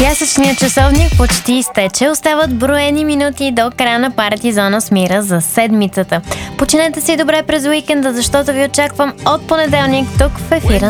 Пясъчният часовник почти изтече. Остават броени минути до края на Парти Зона с Мира за седмицата. Починете си добре през уикенда, защото ви очаквам от понеделник тук в ефира